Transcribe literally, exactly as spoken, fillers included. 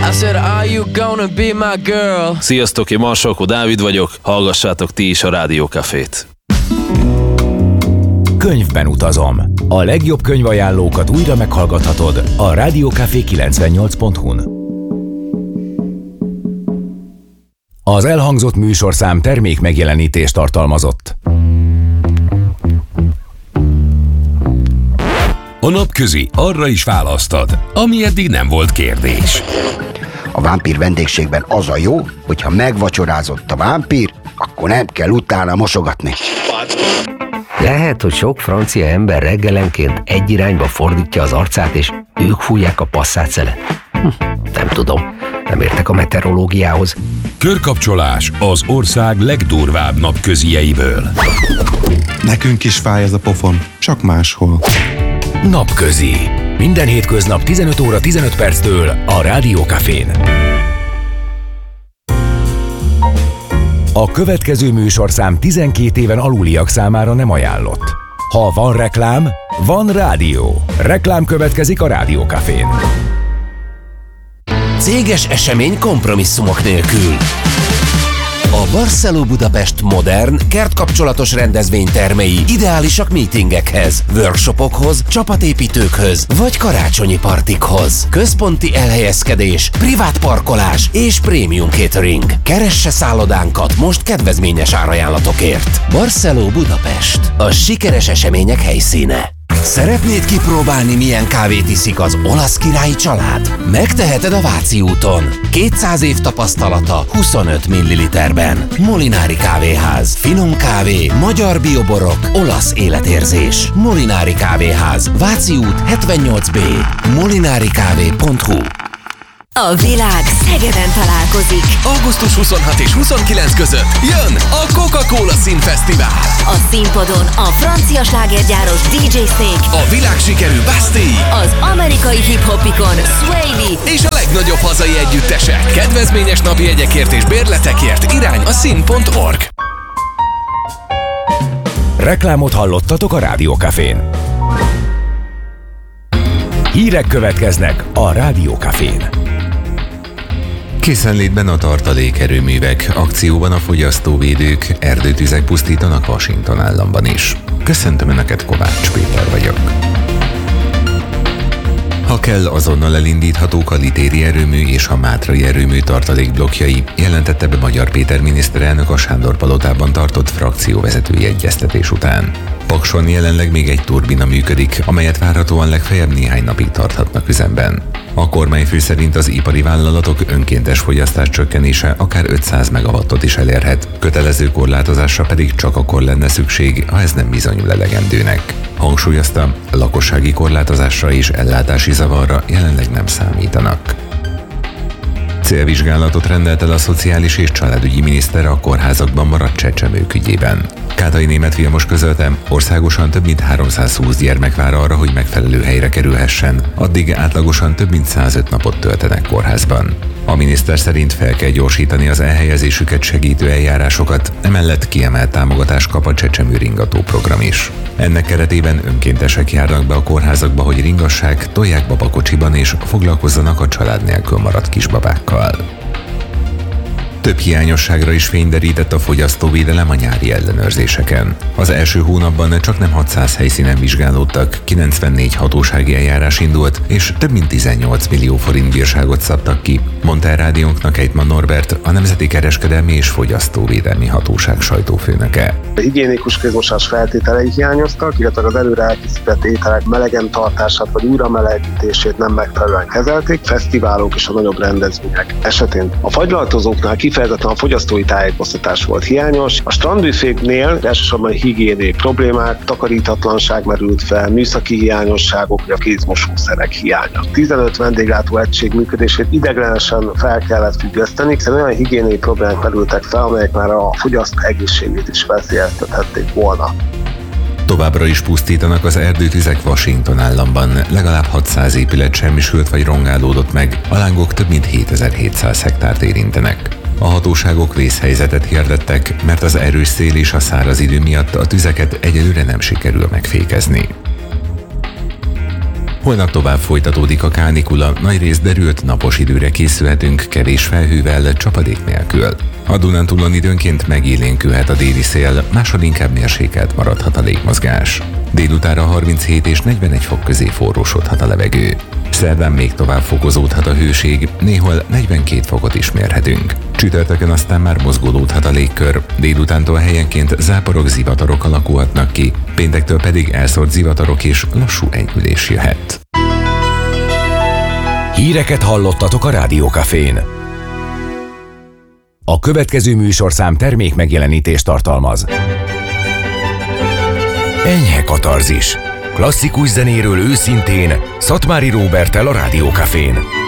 I said, are you gonna be my girl? Sziasztok, én Marsalkó Dávid vagyok, hallgassátok ti is a Rádió Cafét. Könyvben utazom. A legjobb könyvajánlókat újra meghallgathatod a Rádió Café kilencvennyolc pont hu-n. Az elhangzott műsorszám termék megjelenítést tartalmazott. A napközi arra is választad, ami eddig nem volt kérdés. A vámpír vendégségben az a jó, hogyha megvacsorázott a vámpír, akkor nem kell utána mosogatni. Lehet, hogy sok francia ember reggelenként egy irányba fordítja az arcát, és ők fújják a passzát-szelet. Hm, nem tudom, nem értek a meteorológiához. Körkapcsolás az ország legdurvább napközieiből. Nekünk is fáj ez a pofon, csak máshol. Napközi. Minden hétköznap tizenöt óra tizenöt perctől a Rádió Cafén. A következő műsorszám tizenkét éven aluliak számára nem ajánlott. Ha van reklám, van rádió. Reklám következik a Rádió Cafén. Céges esemény kompromisszumok nélkül. A Barceló Budapest modern, kertkapcsolatos rendezvénytermei ideálisak meetingekhez, workshopokhoz, csapatépítőkhöz vagy karácsonyi partikhoz. Központi elhelyezkedés, privát parkolás és prémium catering. Keresse szállodánkat most kedvezményes árajánlatokért. Barceló Budapest. A sikeres események helyszíne. Szeretnéd kipróbálni, milyen kávét iszik az olasz királyi család? Megteheted a Váci úton. kétszáz év tapasztalata huszonöt milliliterben. Molinári Kávéház. Finom kávé, magyar bioborok, olasz életérzés. Molinári Kávéház. Váci út hetvennyolc B. molinari kávé pont hu. A világ Szegeden találkozik. augusztus huszonhatodika és huszonkilencedike között jön a Coca-Cola Színfesztivál. A színpadon a francia slágergyáros dé dzsé Snake, a világsikerű Bastille, az amerikai hip-hopikon Sway Lee és a legnagyobb hazai együttesek. Kedvezményes napi jegyekért és bérletekért irány a szín pont org. Reklámot hallottatok a Rádió Cafén. Hírek következnek a Rádió Cafén. Készenlétben a tartalékerőművek, akcióban a fogyasztóvédők, erdőtüzek pusztítanak Washington államban is. Köszöntöm Önöket, Kovács Péter vagyok. Ha kell, azonnal elindíthatók a litéri erőmű és a mátrai erőmű tartalékblokkjai, jelentette be Magyar Péter miniszterelnök a Sándor-palotában tartott frakcióvezetői egyeztetés után. Pakson jelenleg még egy turbina működik, amelyet várhatóan legfeljebb néhány napig tarthatnak üzemben. A kormányfő szerint az ipari vállalatok önkéntes fogyasztás csökkenése akár ötszáz megawattot is elérhet, kötelező korlátozásra pedig csak akkor lenne szükség, ha ez nem bizonyul elegendőnek. Hangsúlyozta, lakossági korlátozásra és ellátási zavarra jelenleg nem számítanak. Célvizsgálatot rendelt el a szociális és családügyi miniszter a kórházakban maradt csecsemők ügyében. Kátai Németh Vilmos közölte, országosan több mint háromszázhúsz gyermek vár arra, hogy megfelelő helyre kerülhessen, addig átlagosan több mint százöt napot töltenek kórházban. A miniszter szerint fel kell gyorsítani az elhelyezésüket segítő eljárásokat, emellett kiemelt támogatást kap a Csecsemő Ringató program is. Ennek keretében önkéntesek járnak be a kórházakba, hogy ringassák, tolják babakocsiban és foglalkozzanak a család nélkül maradt kisbabákkal. Több hiányosságra is fényderített a fogyasztóvédelem a nyári ellenőrzéseken. Az első hónapban csaknem hatszáz helyszínen vizsgálódtak, kilencvennégy hatósági eljárás indult, és több mint tizennyolc millió forint bírságot szabtak ki, mondta el rádiónknak Ejtman Norbert, a Nemzeti Kereskedelmi és Fogyasztóvédelmi Hatóság sajtófőnöke. A higiénikus kézmosás feltételei hiányoztak, illetve az előre elkészített ételek melegen tartását vagy újra melegítését nem megfelelően kezelték, fesztiválok és a nagyobb rendezvények esetén. A fagylaltozóknál kifejezetten a fogyasztói tájékoztatás volt hiányos. A strandbüféknél elsősorban higiéniai problémák, takarítatlanság merült fel, műszaki hiányosságok, vagy a kézmosószerek hiánya. tizenöt vendéglátó egység működését ideiglenesen fel kellett függeszteni, hiszen olyan higiéniai problémák merültek fel, amelyek már a fogyasztó egészségét is veszélyeztethették volna. Továbbra is pusztítanak az erdőtüzek Washington államban, legalább hatszáz épület semmisült vagy rongálódott meg, a lángok több mint hétezer-hétszáz hektárt érintenek. A hatóságok vészhelyzetet hirdettek, mert az erős szél és a száraz idő miatt a tüzeket egyelőre nem sikerül megfékezni. Holnap tovább folytatódik a kánikula, nagyrészt derült, napos időre készülhetünk, kevés felhővel, csapadék nélkül. A Dunántúlon időnként megélénkülhet a déli szél, máshol inkább mérsékelt maradhat a légmozgás. Délutánra harminchét és negyvenegy fok közé forrósodhat a levegő. Szerdán még tovább fokozódhat a hőség, néhol negyvenkét fokot is mérhetünk. Csütörtökön aztán már mozgolódhat a légkör, délutántól helyenként záporok, zivatarok alakulhatnak ki, péntektől pedig elszórt zivatarok és lassú enyhülés jöhet. Híreket hallottatok a Rádiókafén. A következő műsorszám termék megjelenítést tartalmaz. Enyhe katarzis. Klasszikus zenéről őszintén, Szatmári Róberttel a Rádiókafén.